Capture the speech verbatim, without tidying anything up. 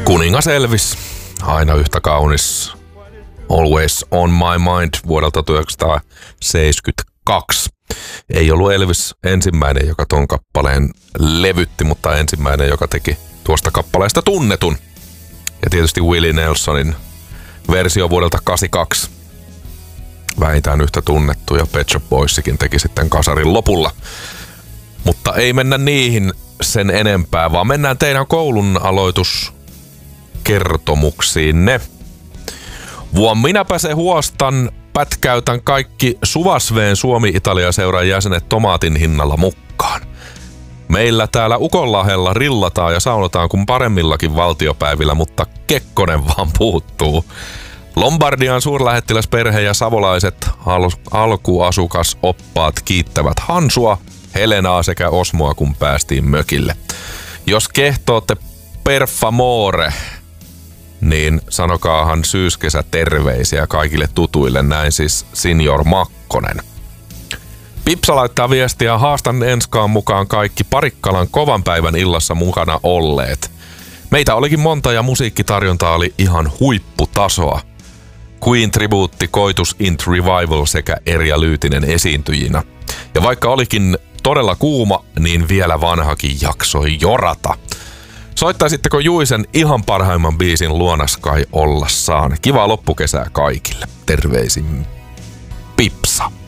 Kuningas Elvis, aina yhtä kaunis. Always on my mind vuodelta tuhatyhdeksänsataaseitsemänkymmentäkaksi. Ei ollut Elvis ensimmäinen, joka ton kappaleen levytti, mutta ensimmäinen, joka teki tuosta kappaleesta tunnetun. Ja tietysti Willie Nelsonin versio vuodelta kahdeksankymmentäkaksi. Vähintään yhtä tunnettu, ja Pet Shop Boysikin teki sitten kasarin lopulla. Mutta ei mennä niihin sen enempää, vaan mennään teidän koulun aloituskertomuksiinne. Vuon minäpä se huostan, pätkäytän kaikki Suvasveen Suomi-Italia-seuran jäsenet tomaatin hinnalla mukaan. Meillä täällä Ukonlahella rillataan ja saunotaan kuin paremmillakin valtiopäivillä, mutta Kekkonen vaan puuttuu. Lombardian suurlähettiläsperhe ja savolaiset al- alkuasukasoppaat kiittävät Hansua, Helenaa sekä Osmoa, kun päästiin mökille. Jos kehtootte per favore, niin sanokaahan syyskesä terveisiä kaikille tutuille, näin siis Senior Makkonen. Pipsa laittaa viestiä, haastan enskaan mukaan kaikki Parikkalan kovan päivän illassa mukana olleet. Meitä olikin monta ja musiikkitarjonta oli ihan huipputasoa. Queen tribuutti, Koitus Int Revival sekä Erja Lyytinen esiintyjinä. Ja vaikka olikin todella kuuma, niin vielä vanhakin jaksoi jorata. Soittaisitteko Juisen ihan parhaimman biisin Luonas kai ollassaan? Kivaa loppukesää kaikille. Terveisin Pipsa.